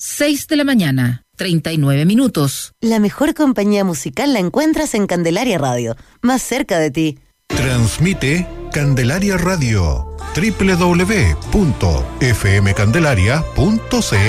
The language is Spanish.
6 de la mañana, 39 minutos. La mejor compañía musical la encuentras en Candelaria Radio, más cerca de ti. Transmite Candelaria Radio, www.fmcandelaria.cl